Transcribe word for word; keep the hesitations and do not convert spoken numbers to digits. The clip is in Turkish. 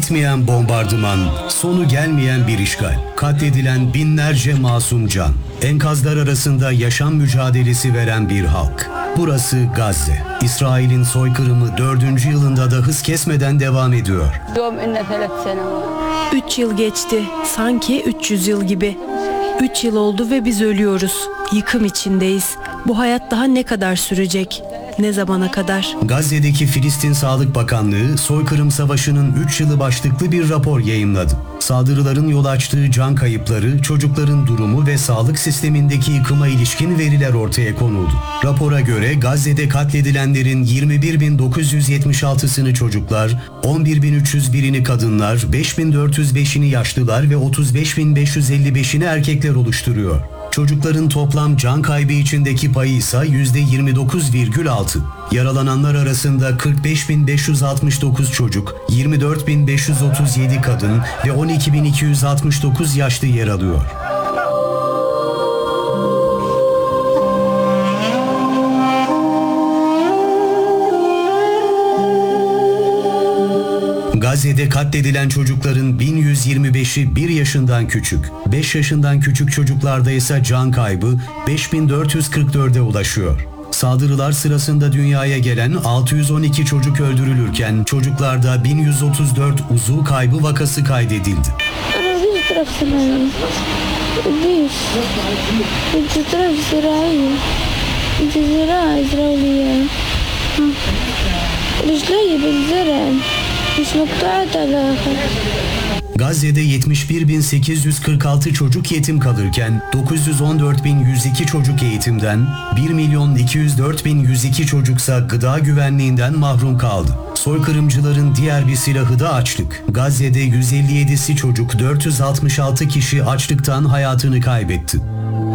Bitmeyen bombardıman, sonu gelmeyen bir işgal, katledilen binlerce masum can, enkazlar arasında yaşam mücadelesi veren bir halk. Burası Gazze. İsrail'in soykırımı dördüncü yılında da hız kesmeden devam ediyor. Üç yıl geçti, sanki üç yüz yıl gibi. Üç yıl oldu ve biz ölüyoruz. Yıkım içindeyiz. Bu hayat daha ne kadar sürecek? Ne zamana kadar? Gazze'deki Filistin Sağlık Bakanlığı, soykırım savaşının üç yılı başlıklı bir rapor yayımladı. Saldırıların yol açtığı can kayıpları, çocukların durumu ve sağlık sistemindeki yıkıma ilişkin veriler ortaya konuldu. Rapora göre Gazze'de katledilenlerin yirmi bir bin dokuz yüz yetmiş altısını çocuklar, on bir bin üç yüz birini kadınlar, beş bin dört yüz beşini yaşlılar ve otuz beş bin beş yüz elli beşini erkekler oluşturuyor. Çocukların toplam can kaybı içindeki payı ise yüzde yirmi dokuz virgül altı. Yaralananlar arasında kırk beş bin beş yüz altmış dokuz çocuk, yirmi dört bin beş yüz otuz yedi kadın ve on iki bin iki yüz altmış dokuz yaşlı yer alıyor. Gazze'de katledilen çocukların bin yüz yirmi beşi bir yaşından küçük, beş yaşından küçük çocuklarda ise can kaybı beş bin dört yüz kırk dörde ulaşıyor. Saldırılar sırasında dünyaya gelen altı yüz on iki çocuk öldürülürken çocuklarda bin yüz otuz dört uzuv kaybı vakası kaydedildi. Gazze'de yetmiş bir bin sekiz yüz kırk altı çocuk yetim kalırken dokuz yüz on dört bin yüz iki çocuk eğitimden, bir milyon iki yüz dört bin yüz iki çocuksa gıda güvenliğinden mahrum kaldı. Soykırımcıların diğer bir silahı da açlık. Gazze'de yüz elli yedisi çocuk, dört yüz altmış altı kişi açlıktan hayatını kaybetti.